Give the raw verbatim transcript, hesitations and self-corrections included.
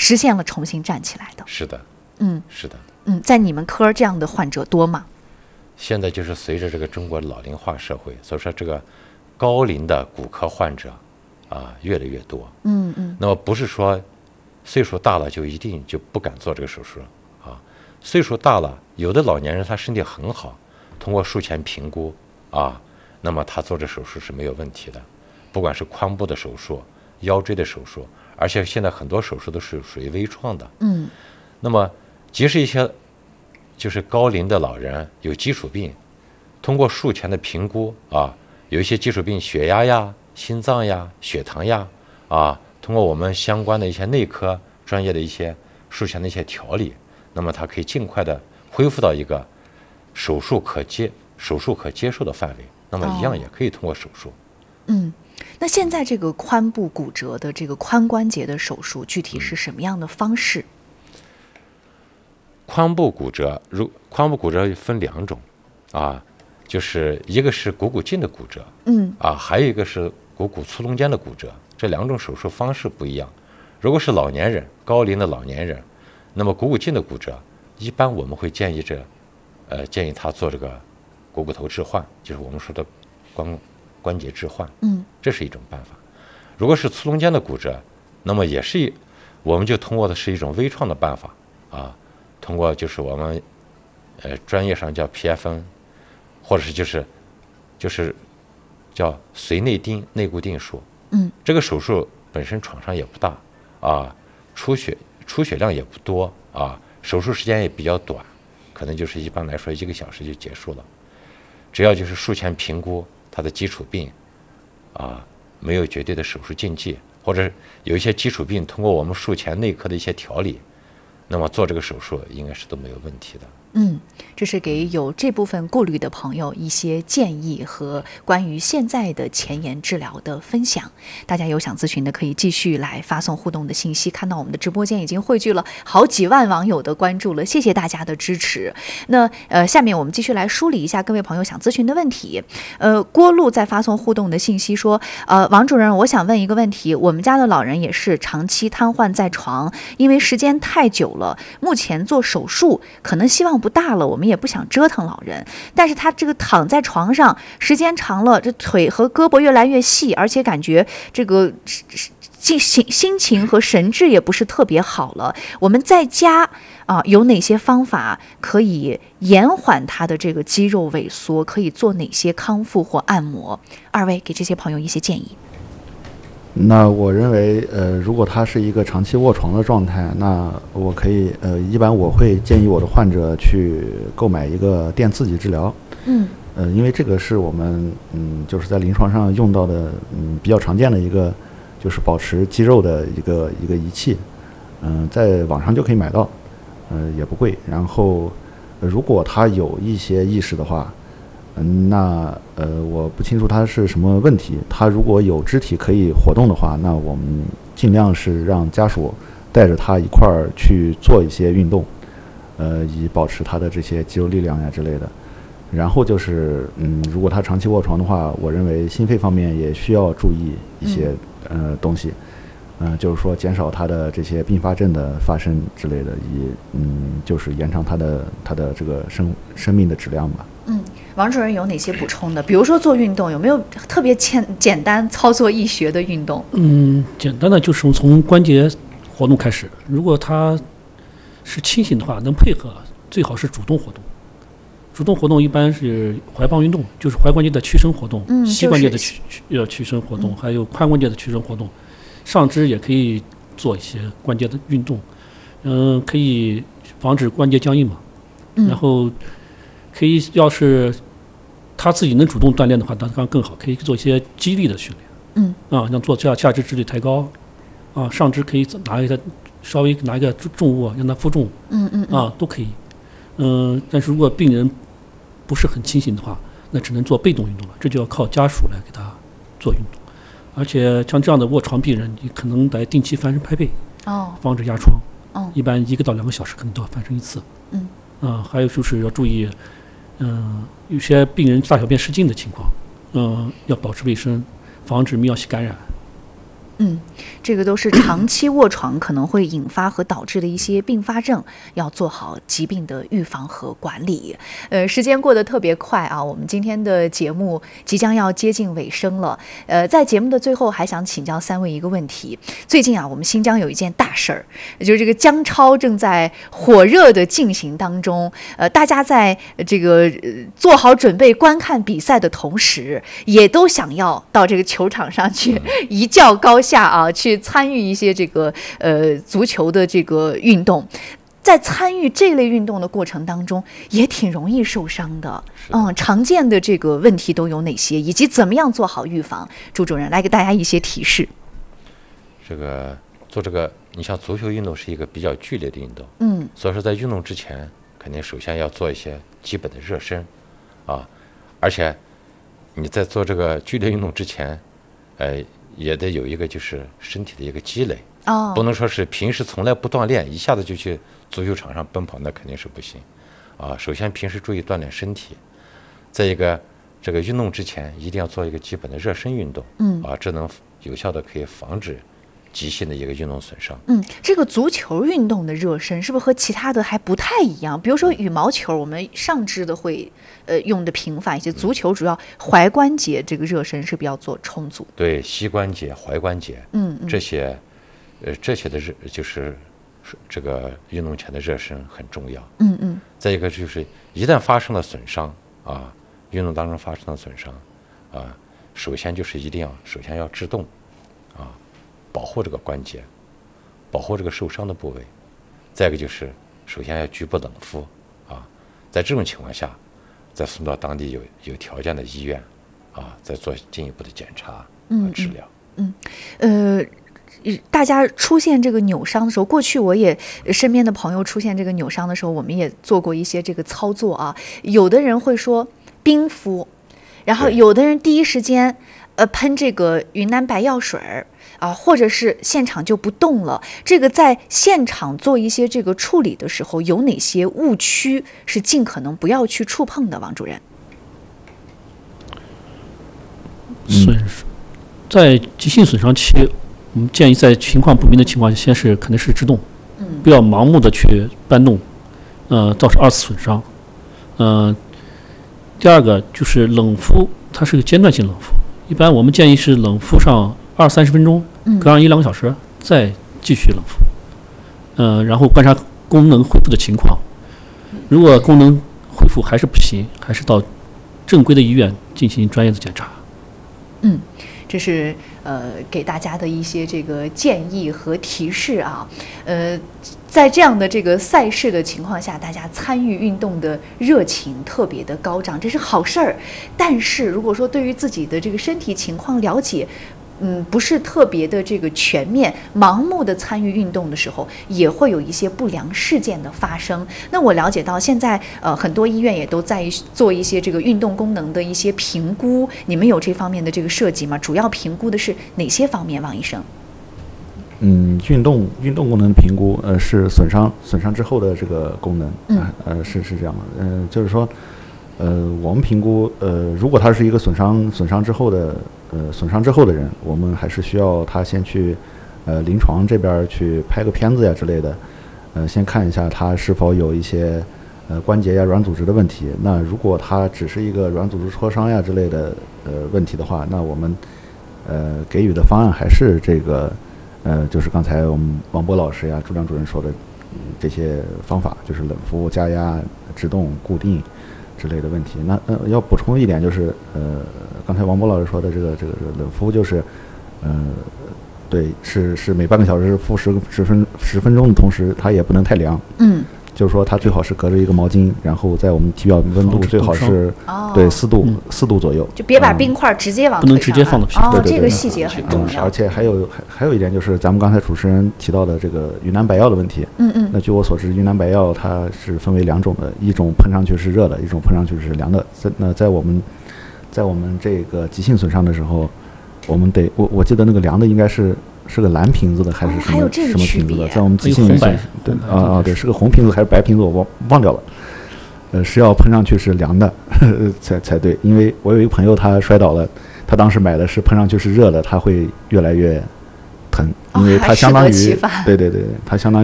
实现了重新站起来的。 是的， 嗯， 是的， 嗯，在你们科这样的患者多吗？ 现在就是随着这个中国老龄化社会，所以说这个高龄的骨科患者啊越来越多。 嗯嗯。 那么不是说岁数大了就一定就不敢做这个手术啊，岁数大了，有的老年人他身体很好，通过术前评估啊，那么他做这手术是没有问题的，不管是髋部的手术、腰椎的手术，而且现在很多手术都是属于微创的。 嗯。 那么即使一些就是高龄的老人有基础病，通过术前的评估啊，有一些基础病，血压呀、心脏呀、血糖呀啊，通过我们相关的一些内科专业的一些术前的一些调理，那么它可以尽快的恢复到一个手术可接手术可接受的范围，那么一样也可以通过手术。 哦、嗯，那现在这个髋部骨折的这个髋关节的手术具体是什么样的方式？ 髋部骨折，如髋部骨折分两种啊，就是一个是股骨颈的骨折， 嗯啊，还有一个是股骨粗隆间的骨折，这两种手术方式不一样。如果是老年人，高龄的老年人，那么股骨颈的骨折，一般我们会建议这，呃，建议他做这个股骨头置换，就是我们说的关关节置换， 嗯， 这是一种办法。如果是粗隆间的骨折，那么也是，我们就通过的是一种微创的办法啊。通过就是我们，呃，专业上叫 P F N， 或者是就是就是叫髓内钉内固定术。 嗯， 这个手术本身创伤也不大啊，出血出血量也不多啊，手术时间也比较短，可能就是一般来说一个小时就结束了。只要就是术前评估他的基础病啊，没有绝对的手术禁忌，或者有一些基础病通过我们术前内科的一些调理，那么做这个手术应该是都没有问题的。 嗯，这是给有这部分顾虑的朋友一些建议和关于现在的前沿治疗的分享。大家有想咨询的可以继续来发送互动的信息。看到我们的直播间已经汇聚了好几万网友的关注了，谢谢大家的支持。那呃，下面我们继续来梳理一下各位朋友想咨询的问题。呃，郭路在发送互动的信息说，呃，王主任，我想问一个问题，我们家的老人也是长期瘫痪在床，因为时间太久了，目前做手术可能希望不大了，我们也不想折腾老人，但是他这个躺在床上时间长了，这腿和胳膊越来越细，而且感觉这个心心情和神志也不是特别好了。我们在家啊，有哪些方法可以延缓他的这个肌肉萎缩？可以做哪些康复或按摩？二位给这些朋友一些建议。 那我认为，呃，如果他是一个长期卧床的状态，那我可以，呃，一般我会建议我的患者去购买一个电刺激治疗。 嗯。 呃，因为这个是我们，嗯，就是在临床上用到的，嗯，比较常见的一个，就是保持肌肉的一个一个仪器。嗯、呃，在网上就可以买到，呃，也不贵。然后，呃、如果他有一些意识的话，嗯，那呃，我不清楚他是什么问题。他如果有肢体可以活动的话，那我们尽量是让家属带着他一块儿去做一些运动，呃，以保持他的这些肌肉力量呀之类的。然后就是，嗯，如果他长期卧床的话，我认为心肺方面也需要注意一些、嗯、呃东西，嗯、呃，就是说减少他的这些并发症的发生之类的，以嗯，就是延长他的他的这个生生命的质量吧。 嗯，王主任有哪些补充的？比如说做运动，有没有特别简简单操作易学的运动？ 嗯，简单的就是从关节活动开始。如果他是清醒的话，能配合，最好是主动活动。主动活动一般是踝棒运动，就是踝关节的屈伸活动， 嗯， 膝关节的屈呃屈伸活动，嗯、还有髋关节的屈伸活动。上肢也可以做一些关节的运动，嗯、呃，可以防止关节僵硬嘛。 嗯、 然后可以，要是他自己能主动锻炼的话，当然更好，可以做一些肌力的训练。嗯，啊，像做下下肢直腿抬高，啊，上肢可以拿一个稍微拿一个重物让他负重， 嗯嗯， 啊，都可以。嗯、呃，但是如果病人不是很清醒的话，那只能做被动运动了，这就要靠家属来给他做运动。而且像这样的卧床病人，你可能得定期翻身拍背， 哦， 防止压疮。 哦， 一般一个到两个小时可能都要翻身一次。 嗯， 啊，还有就是要注意，嗯、呃，有些病人大小便失禁的情况，嗯、呃，要保持卫生，防止泌尿系感染。 嗯，这个都是长期卧床可能会引发和导致的一些并发症，要做好疾病的预防和管理。呃，时间过得特别快啊，我们今天的节目即将要接近尾声了。呃，在节目的最后，还想请教三位一个问题。最近啊，我们新疆有一件大事儿，就是这个姜超正在火热的进行当中。呃，大家在这个、呃、做好准备观看比赛的同时，也都想要到这个球场上去一较高下啊，去参与一些这个呃足球的这个运动。在参与这类运动的过程当中，也挺容易受伤的。嗯，常见的这个问题都有哪些，以及怎么样做好预防？朱主任来给大家一些提示。 这个做这个，你像足球运动是一个比较剧烈的运动， 嗯， 所以说在运动之前，肯定首先要做一些基本的热身，啊，而且你在做这个剧烈运动之前，呃。也得有一个就是身体的一个积累， 哦， 不能说是平时从来不锻炼，一下子就去足球场上奔跑，那肯定是不行，啊，首先平时注意锻炼身体，再一个这个运动之前一定要做一个基本的热身运动， 嗯， 啊，这能有效的可以防止急性的一个运动损伤。 嗯，这个足球运动的热身是不是和其他的还不太一样？比如说羽毛球，我们上肢的会呃用的频繁一些，足球主要踝关节这个热身是不是要做充足？ 对，膝关节、踝关节， 嗯，嗯这些，呃，这些的热就是这个运动前的热身很重要。 嗯嗯。 再一个就是一旦发生了损伤啊，运动当中发生了损伤啊，首先就是一定要首先要制动啊。保护这个关节，保护这个受伤的部位。再一个就是，首先要局部冷敷啊，在这种情况下，再送到当地有有条件的医院啊，再做进一步的检查和治疗。 嗯，嗯呃，大家出现这个扭伤的时候，过去我也身边的朋友出现这个扭伤的时候，我们也做过一些这个操作啊。有的人会说冰敷，然后有的人第一时间呃喷这个云南白药水儿。啊，或者是现场就不动了。这个在现场做一些这个处理的时候，有哪些误区是尽可能不要去触碰的？王主任， 损在急性损伤期，我们建议在情况不明的情况下，先是肯定是制动， 嗯， 不要盲目的去搬动，呃，造成二次损伤。嗯、呃，第二个就是冷敷，它是个间断性冷敷，一般我们建议是冷敷上二三十分钟，隔上一两个小时再继续冷敷，嗯、呃，然后观察功能恢复的情况。如果功能恢复还是不行，还是到正规的医院进行专业的检查。 嗯，这是呃给大家的一些这个建议和提示啊，呃。在这样的这个赛事的情况下，大家参与运动的热情特别的高涨，这是好事儿。但是如果说对于自己的这个身体情况了解，嗯，不是特别的这个全面，盲目的参与运动的时候，也会有一些不良事件的发生。那我了解到，现在呃很多医院也都在做一些这个运动功能的一些评估，你们有这方面的这个设计吗？主要评估的是哪些方面？王医生？ 嗯，运动运动功能的评估，呃，是损伤损伤之后的这个功能， 嗯， 呃，是是这样的，嗯、呃，就是说，呃，我们评估，呃，如果他是一个损伤损伤之后的，呃，损伤之后的人，我们还是需要他先去，呃，临床这边去拍个片子呀之类的，呃，先看一下他是否有一些，呃，关节呀、软组织的问题。那如果他只是一个软组织挫伤呀之类的，呃，问题的话，那我们，呃，给予的方案还是这个。呃，就是刚才我们王波老师呀、朱亮主任说的、嗯、这些方法，就是冷敷、加压、制动、固定之类的问题。那呃，要补充一点就是，呃，刚才王波老师说的这个这个冷敷，就是，呃，对，是是每半个小时敷十十分十分钟的同时，它也不能太凉。 嗯。 就是说，它最好是隔着一个毛巾，然后在我们体表温度最好是对四度四度左右， 就别把冰块直接往不能直接放到皮肤。 哦，这个细节很重要。 而且还有还还有一点就是，咱们刚才主持人提到的这个云南白药的问题。 嗯嗯。 那据我所知，云南白药它是分为两种的，一种喷上去是热的，一种喷上去是凉的。在那在我们在我们这个急性损伤的时候，我们得我我记得那个凉的应该是。是个蓝瓶子的还是什么、哦、什么瓶子的？在我们急性损伤，对啊啊对，是个红瓶子还是白瓶子？我忘忘掉了。呃，是要喷上去是凉的呵呵才才对，因为我有一个朋友他摔倒了，他当时买的是喷上去是热的，他会越来越疼，因为它相当于、 哦、 对对对，它相当于。